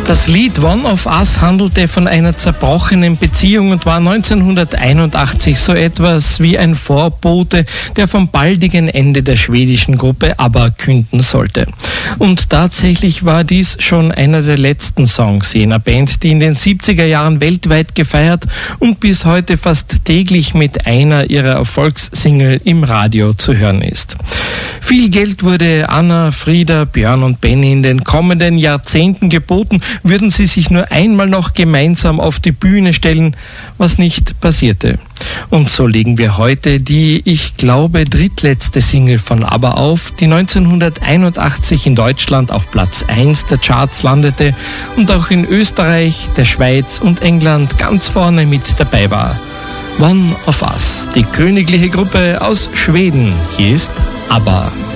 Das Lied One of Us handelte von einer zerbrochenen Beziehung und war 1981 so etwas wie ein Vorbote, der vom baldigen Ende der schwedischen Gruppe ABBA künden sollte. Und tatsächlich war dies schon einer der letzten Songs jener Band, die in den 70er Jahren weltweit gefeiert und bis heute fast täglich mit einer ihrer Erfolgssingle im Radio zu hören ist. Viel Geld wurde Anna, Frieda, Björn und Benny in den kommenden Jahrzehnten geboten, würden sie sich nur einmal noch gemeinsam auf die Bühne stellen, was nicht passierte. Und so legen wir heute die, ich glaube, drittletzte Single von ABBA auf, die 1981 in Deutschland auf Platz 1 der Charts landete und auch in Österreich, der Schweiz und England ganz vorne mit dabei war. One of Us, die königliche Gruppe aus Schweden. Hier ist ABBA.